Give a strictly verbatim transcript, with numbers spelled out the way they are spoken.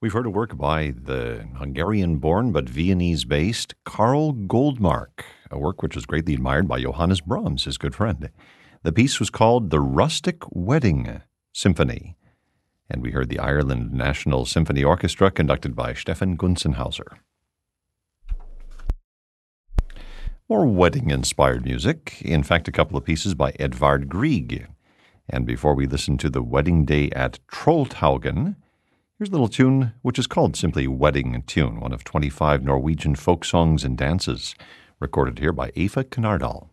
We've heard a work by the Hungarian-born but Viennese-based Karl Goldmark, a work which was greatly admired by Johannes Brahms, his good friend. The piece was called The Rustic Wedding Symphony, and we heard the Ireland National Symphony Orchestra conducted by Stefan Gunzenhauser. More wedding-inspired music, in fact a couple of pieces by Edvard Grieg. And before we listen to the Wedding Day at Trolltaugen, here's a little tune which is called simply Wedding Tune, one of twenty-five Norwegian folk songs and dances, recorded here by Eva Knardal.